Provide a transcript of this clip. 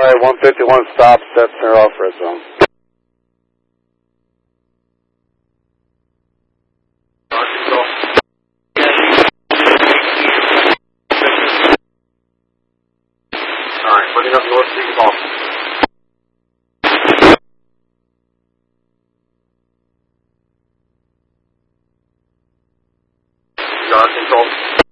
runway 151 stop, set center off red zone. Alright, putting up north speed off. Control.